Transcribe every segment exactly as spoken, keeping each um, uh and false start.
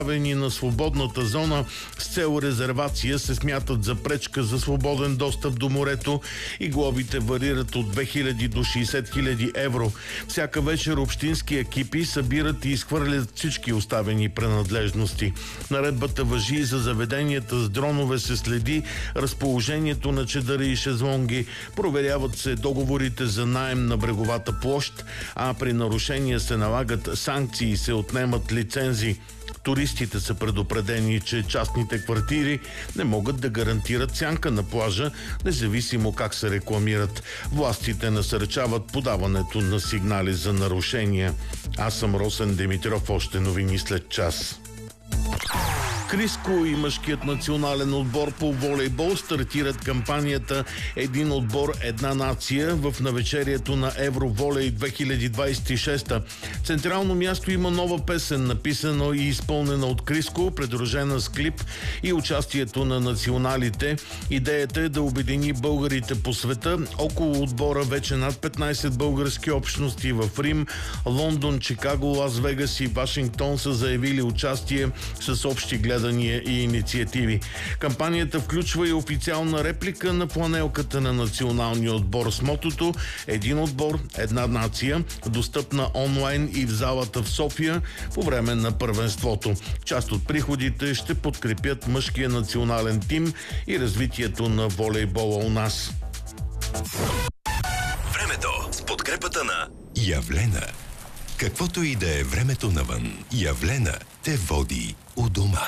на свободната зона с цел резервация се смятат за пречка за свободен достъп до морето и глобите варират от две хиляди до шейсет хиляди евро. Всяка вечер общински екипи събират и изхвърлят всички оставени принадлежности. Наредбата важи и за заведенията с дронове, се следи разположението на чадъри и шезлонги, проверяват се договорите за наем на бреговата площ, а при нарушения се налагат санкции и се отнемат лицензи. Туристите са предупредени, че частните квартири не могат да гарантират сянка на плажа, независимо как се рекламират. Властите насърчават подаването на сигнали за нарушения. Аз съм Росен Димитров, още новини след час. Криско и мъжкият национален отбор по волейбол стартират кампанията «Един отбор, една нация» в навечерието на Евроволей две хиляди двадесет и шеста. Централно място има нова песен, написана и изпълнена от Криско, придружена с клип и участието на националите. Идеята е да обедини българите по света. Около отбора вече над петнадесет български общности в Рим, Лондон, Чикаго, Лас Вегас и Вашингтон са заявили участие с общи гледания и инициативи. Кампанията включва и официална реплика на фланелката на националния отбор с мотото «Един отбор, една нация», достъпна онлайн и в залата в София по време на първенството. Част от приходите ще подкрепят мъжкия национален тим и развитието на волейбола у нас. Времето с подкрепата на Явлена. Каквото и да е времето навън, Явлена те води у дома.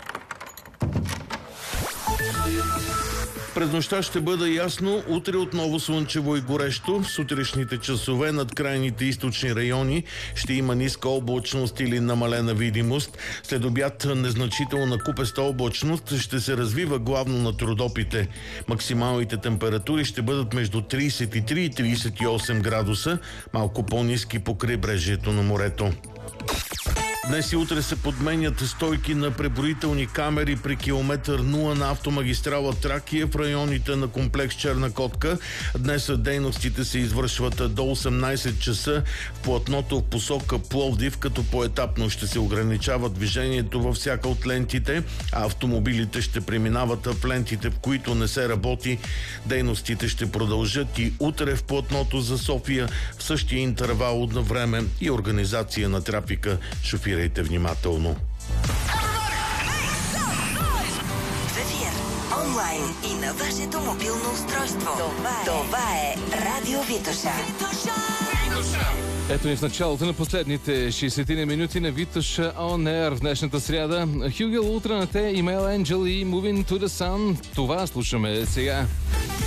През нощта ще бъде ясно, утре отново слънчево и горещо. В сутрешните часове над крайните източни райони ще има ниска облачност или намалена видимост. След обяд незначителна купеста облачност ще се развива главно на Родопите. Максималните температури ще бъдат между тридесет и три и тридесет и осем градуса, малко по-ниски по крайбрежието на морето. Днес и утре се подменят стойки на преброителни камери при километър нула на автомагистрала Тракия в районите на комплекс Черна котка. Днес дейностите се извършват до осемнадесет часа в платното в посока Пловдив, като поетапно ще се ограничава движението във всяка от лентите, а автомобилите ще преминават в лентите, в които не се работи. Дейностите ще продължат и утре в платното за София в същия интервал от време и организация на трафика. Шофирайте внимателно. В ефир, онлайн и на вашето мобилно устройство. Това е, Това е Радио Витоша. Ето ни в началото на последните шейсет минути на Витоша On Air в днешната сряда. Hugo Ultra на те, Email Angel и Moving to the Sun. Това слушаме сега.